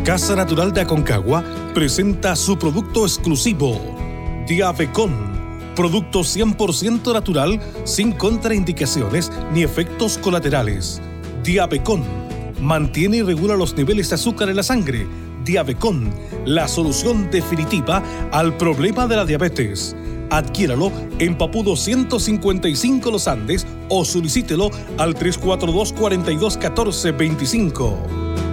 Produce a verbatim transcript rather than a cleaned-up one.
Casa Natural de Aconcagua presenta su producto exclusivo, Diabecon, producto cien por ciento natural, sin contraindicaciones ni efectos colaterales. Diabecon mantiene y regula los niveles de azúcar en la sangre. Diabecon, la solución definitiva al problema de la diabetes. Adquiéralo en Papudo ciento cincuenta y cinco Los Andes o solicítelo al tres cuatro dos, cuatro dos uno cuatro dos cinco.